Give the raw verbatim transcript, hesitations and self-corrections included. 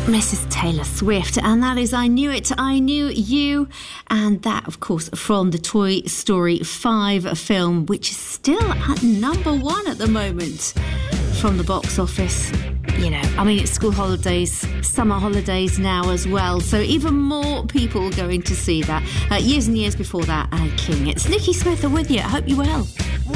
Missus Taylor Swift, and that is I Knew It, I Knew You, and that, of course, from the Toy Story five film, which is still at number one at the moment from the box office. You know, I mean, it's school holidays, summer holidays now as well, so even more people going to see that. Uh, years and years before that, and King. It's Nikki Smith with you. I hope you're well.